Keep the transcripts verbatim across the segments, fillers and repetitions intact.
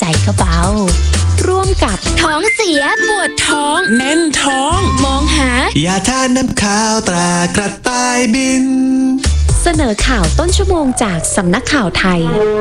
ใจก็เบาร่วมกับท้องเสียปวดท้องแน่นท้องมองหายาทานน้ำข้าวตรากระต่ายบินเสนอข่าวต้นชั่วโมงจากสำนักข่าวไทย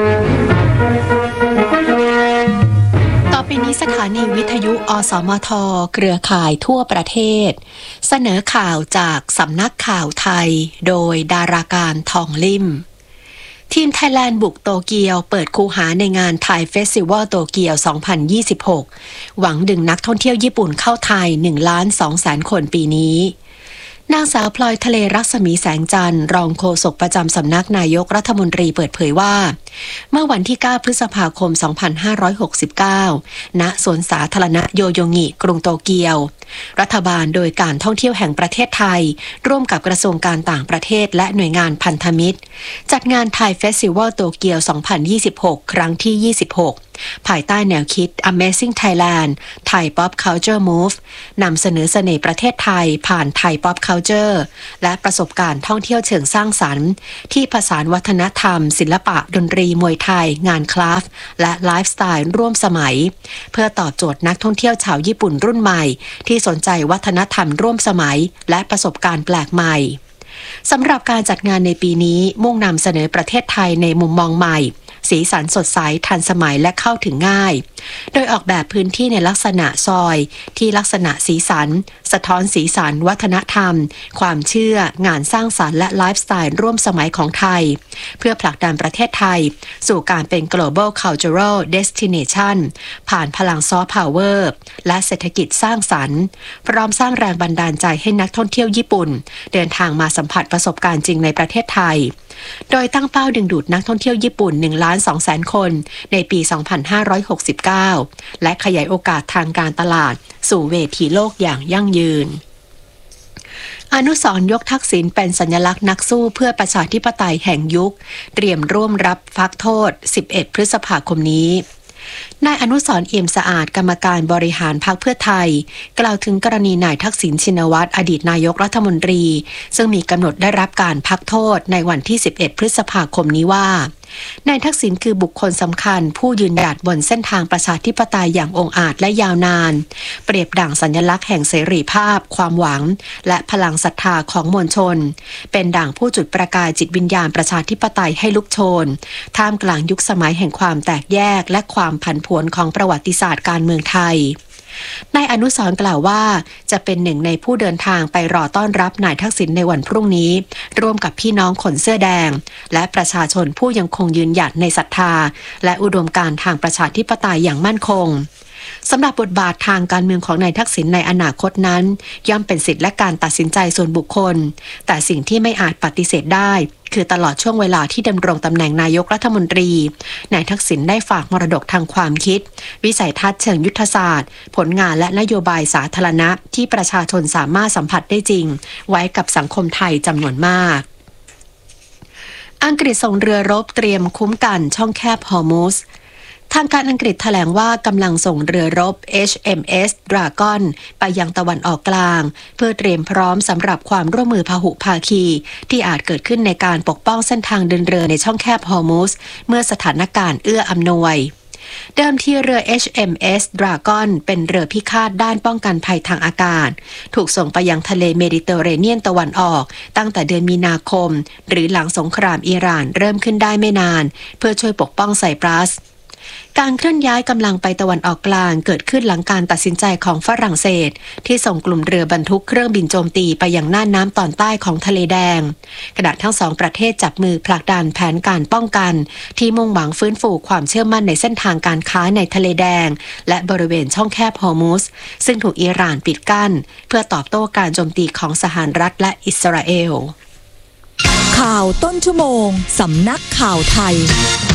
ต่อไปนี้สถานีวิทยุอสมทเครือข่ายทั่วประเทศเสนอข่าวจากสำนักข่าวไทยโดยดาราการทองลิ่มทีมไทยแลนด์บุกโตเกียวเปิดคูหาในงานไทยเฟสติวัลโตเกียว สองพันยี่สิบหก หวังดึงนักท่องเที่ยวญี่ปุ่นเข้าไทย หนึ่งล้านสองแสน คนปีนี้นางสาวพลอยทะเลรัศมีแสงจันทร์รองโฆษกประจำสำนักนายกรัฐมนตรีเปิดเผยว่าเมื่อวันที่เก้าพฤษภาคมสองพันห้าร้อยหกสิบเก้าณสวนสาธารณะโยโยงิกรุงโตเกียวรัฐบาลโดยการท่องเที่ยวแห่งประเทศไทยร่วมกับกระทรวงการต่างประเทศและหน่วยงานพันธมิตรจัดงานไทยเฟสติวัลโตเกียว สองพันยี่สิบหก ครั้งที่ ยี่สิบหก ภายใต้แนวคิด Amazing Thailand Thai Pop Culture Move นำเสนอเสน่ห์ประเทศไทยผ่าน Thai Pop Culture และประสบการณ์ท่องเที่ยวเชิงสร้างสรรค์ที่ผสานวัฒนธรรมศิลปะดนตรีมวยไทยงานคราฟต์และไลฟ์สไตล์ร่วมสมัยเพื่อตอบโจทย์นักท่องเที่ยวชาวญี่ปุ่นรุ่นใหม่ที่สนใจวัฒนธรรมร่วมสมัยและประสบการณ์แปลกใหม่สำหรับการจัดงานในปีนี้มุ่งนำเสนอประเทศไทยในมุมมองใหม่สีสันสดใสทันสมัยและเข้าถึงง่ายโดยออกแบบพื้นที่ในลักษณะซอยที่ลักษณะสีสันสะท้อนสีสันวัฒนธรรมความเชื่องานสร้างสรรค์และไลฟ์สไตล์ร่วมสมัยของไทยเพื่อผลักดันประเทศไทยสู่การเป็น global cultural destination ผ่านพลังซอฟต์พาวเวอร์และเศรษฐกิจสร้างสรรค์พร้อมสร้างแรงบันดาลใจให้นักท่องเที่ยวญี่ปุ่นเดินทางมาสัมผัสประสบการณ์จริงในประเทศไทยโดยตั้งเป้าดึงดูดนักท่องเที่ยวญี่ปุ่น หนึ่งล้านสองแสน คนในปี สองพันห้าร้อยหกสิบเก้า และขยายโอกาสทางการตลาดสู่เวทีโลกอย่างยั่งยืนอนุสรณ์ยกทักษิณเป็นสัญลักษณ์นักสู้เพื่อประชาธิปไตยแห่งยุคเตรียมร่วมรับพักโทษสิบเอ็ดพฤษภาคมนี้นายอนุสรณ์เอี่ยมสะอาดกรรมการบริหารพรรคเพื่อไทยกล่าวถึงกรณีนายทักษิณชินวัตรอดีตนายกรัฐมนตรีซึ่งมีกำหนดได้รับการพักโทษในวันที่สิบเอ็ดพฤษภาคมนี้ว่านายทักษิณคือบุคคลสำคัญผู้ยืนหยัดบนเส้นทางประชาธิปไตยอย่างองอาจและยาวนานเปรียบดั่งสัญลักษณ์แห่งเสรีภาพความหวังและพลังศรัทธาของมวลชนเป็นดั่งผู้จุดประกายจิตวิญญาณประชาธิปไตยให้ลุกโชนท่ามกลางยุคสมัยแห่งความแตกแยกและความผันผวนของประวัติศาสตร์การเมืองไทยนายอนุสรณ์กล่าวว่าจะเป็นหนึ่งในผู้เดินทางไปรอต้อนรับนายทักษิณในวันพรุ่งนี้ร่วมกับพี่น้องคนเสื้อแดงและประชาชนผู้ยังคงยืนหยัดในศรัทธาและอุดมการณ์ทางประชาธิปไตยอย่างมั่นคงสำหรับบทบาททางการเมืองของนายทักษิณในอนาคตนั้นย่อมเป็นสิทธิและการตัดสินใจส่วนบุคคลแต่สิ่งที่ไม่อาจปฏิเสธได้คือตลอดช่วงเวลาที่ดำรงตำแหน่งนายกรัฐมนตรีนายทักษิณได้ฝากมรดกทางความคิดวิสัยทัศน์เชิงยุทธศาสตร์ผลงานและนโยบายสาธารณะที่ประชาชนสามารถสัมผัสได้จริงไว้กับสังคมไทยจำนวนมากอังกฤษส่งเรือรบเตรียมคุ้มกันช่องแคบฮอร์มุซทางการอังกฤษแถลงว่ากำลังส่งเรือรบ เอช เอ็ม เอส Dragon ไปยังตะวันออกกลางเพื่อเตรียมพร้อมสำหรับความร่วมมือพหุภาคีที่อาจเกิดขึ้นในการปกป้องเส้นทางเดินเรือในช่องแคบฮอร์มุซเมื่อสถานการณ์เอื้ออำนวยเดิมที่เรือ เอช เอ็ม เอส Dragon เป็นเรือพิฆาตด้านป้องกันภัยทางอากาศถูกส่งไปยังทะเลเมดิเตอร์เรเนียนตะวันออกตั้งแต่เดือนมีนาคมหรือหลังสงครามอิหร่านเริ่มขึ้นได้ไม่นานเพื่อช่วยปกป้องไซปรัสการเคลื่อนย้ายกำลังไปตะวันออกกลางเกิดขึ้นหลังการตัดสินใจของฝรั่งเศสที่ส่งกลุ่มเรือบรรทุกเครื่องบินโจมตีไปยังน่านน้ำตอนใต้ของทะเลแดงขณะทั้งสองประเทศจับมือผลักดันแผนการป้องกันที่มุ่งหวังฟื้นฟูความเชื่อมั่นในเส้นทางการค้าในทะเลแดงและบริเวณช่องแคบฮอร์มุซซึ่งถูกอิหร่านปิดกั้นเพื่อตอบโต้การโจมตีของสหรัฐและอิสราเอลข่าวต้นชั่วโมงสำนักข่าวไทย